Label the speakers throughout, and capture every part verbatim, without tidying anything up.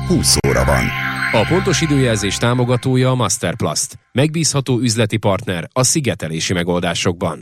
Speaker 1: húsz óra van.
Speaker 2: A pontos időjelzés támogatója a Masterplast. Megbízható üzleti partner a szigetelési megoldásokban.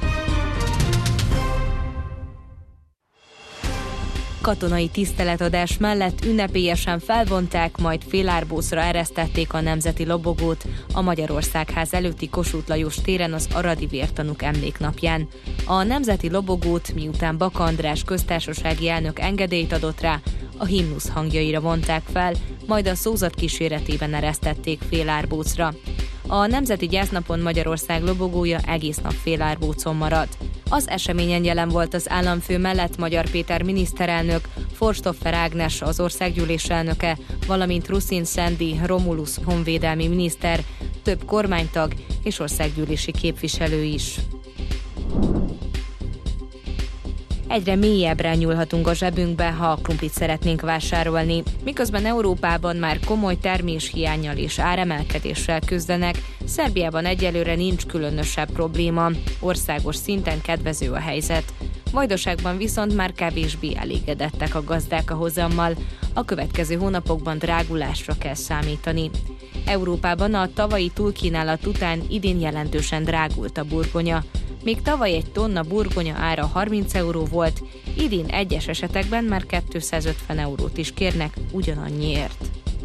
Speaker 3: Katonai tiszteletadás mellett ünnepélyesen felvonták, majd félárbócra eresztették a nemzeti lobogót a Magyarországház előtti Kossuth Lajos téren az aradi vértanúk emléknapján. A nemzeti lobogót, miután Baka András köztársasági elnök engedélyt adott rá, a himnusz hangjaira vonták fel, majd a szózat kíséretében eresztették félárbócra. A Nemzeti Gyásznapon Magyarország lobogója egész nap félárbócon maradt. Az eseményen jelen volt az államfő mellett Magyar Péter miniszterelnök, Forstoffer Ágnes az országgyűlés elnöke, valamint Ruszin Szendi Romulus honvédelmi miniszter, több kormánytag és országgyűlési képviselő is. Egyre mélyebbre nyúlhatunk a zsebünkbe, ha a krumplit szeretnénk vásárolni. Miközben Európában már komoly terméshiánnyal és áremelkedéssel küzdenek, Szerbiában egyelőre nincs különösebb probléma. Országos szinten kedvező a helyzet. Vajdaságban viszont már kevésbé elégedettek a gazdák a hozammal. A következő hónapokban drágulásra kell számítani. Európában a tavalyi túlkínálat után idén jelentősen drágult a burgonya. Még tavaly egy tonna burgonya ára harminc euró volt, idén egyes esetekben már kétszázötven eurót is kérnek ugyanannyiért.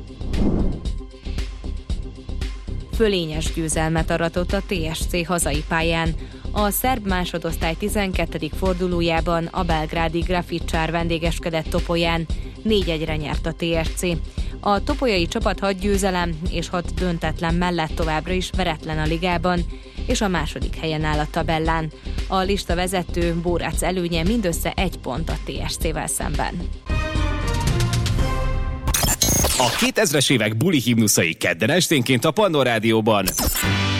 Speaker 3: Fölényes győzelmet aratott a té es cé hazai pályán. A szerb másodosztály tizenkettedik fordulójában a belgrádi Grafičar vendégeskedett Topolyán, négy egyre nyert a té es cé. A topolyai csapat hat győzelem és hat döntetlen mellett továbbra is veretlen a ligában, és a második helyen áll a tabellán. A lista vezető Bórác előnye mindössze egy pont a té es cével szemben.
Speaker 4: A kétezres évek buli himnuszai kedden esténként a Pannó Rádióban.